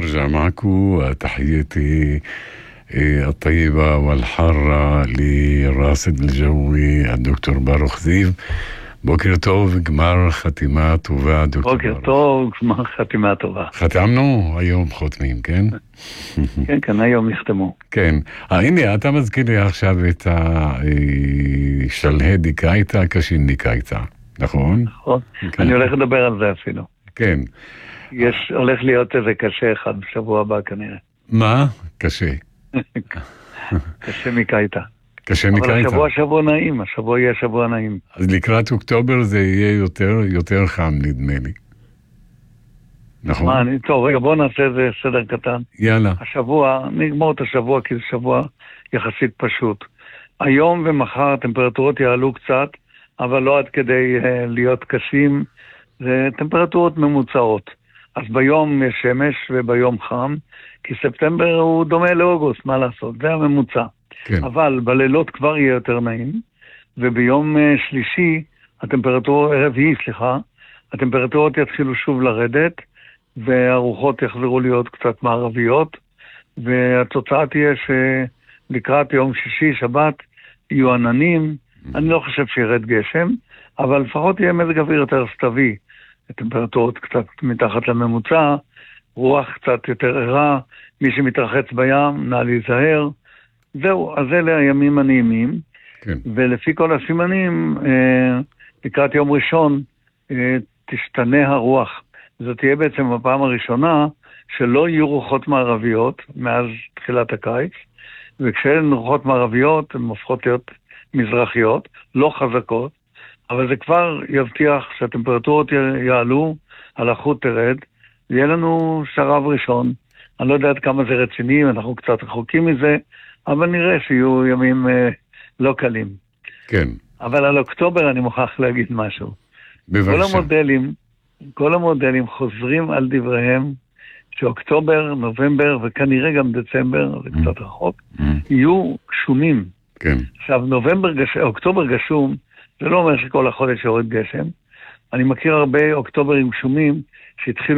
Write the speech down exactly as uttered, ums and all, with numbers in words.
نرجع معكم. تحياتي الطيبة والحارة للراصد الجوي الدكتور باروخ זיו. בוקר טוב, גמר חתימה טובה, דוקטור בוקר טוב, גמר חתימה טובה. חתמנו? היום חותמים, כן? כן, כן, היום נחתמו. כן. הנה, אתה מזכיר לי עכשיו את השלהי דיקאיתא קשין דיקאיתא, נכון? נכון. אני הולך לדבר על זה אפילו. כן. יש, הולך להיות איזה קשה אחד בשבוע הבא כנראה. מה? קשה. קשה מקאיתא. קשה מקאיתא. אבל השבוע שבוע נעים, השבוע יהיה שבוע נעים. אז לקראת אוקטובר זה יהיה יותר, יותר חם, נדמה לי. נכון? מה, אני, טוב, רגע, בוא נעשה איזה סדר קטן. יאללה. השבוע, נגמור את השבוע, כי זה שבוע יחסית פשוט. היום ומחר הטמפרטורות יעלו קצת, אבל לא עד כדי uh, להיות קשים. זה טמפרטורות ממוצעות. אז ביום יש שמש וביום חם, כי ספטמבר הוא דומה לאוגוסט, מה לעשות? זה הממוצע. כן. אבל בלילות כבר יהיה יותר נעים, וביום uh, שלישי, הטמפרטורות, רביעי, סליחה, הטמפרטורות יתחילו שוב לרדת, והרוחות יחזרו להיות קצת מערביות, והתוצאה תהיה שלקראת יום שישי, שבת, יהיו עננים. אני לא חושב שירד גשם, אבל לפחות יהיה מזג אוויר יותר סתווי, טמפרטורות קצת מתחת לממוצע, רוח קצת יותר ערה, מי שמתרחץ בים, נא להיזהר. זהו, אז אלה הימים הנעימים, כן. ולפי כל הסימנים, אה, לקראת יום ראשון, אה, תשתנה הרוח. זאת תהיה בעצם הפעם הראשונה שלא יהיו רוחות מערביות מאז תחילת הקיץ, וכשאין רוחות מערביות הן הופכות להיות מזרחיות, לא חזקות, אבל זה כבר יבטיח שהטמפרטורות יעלו, הלחות תרד, ויהיה לנו שרב ראשון. אני לא יודע עד כמה זה רציני, אנחנו קצת רחוקים מזה, אבל נראה שיהיו ימים אה, לא קלים. כן. אבל על אוקטובר אני מוכרח להגיד משהו. בבקשה. כל המודלים, כל המודלים חוזרים על דבריהם שאוקטובר, נובמבר וכנראה גם דצמבר, זה קצת רחוק, יהיו גשומים. כן. עכשיו, נובמבר, גש... אוקטובר גשום, זה לא אומר שכל החודש יורד גשם. אני מכיר הרבה אוקטוברים גשומים שהתחילו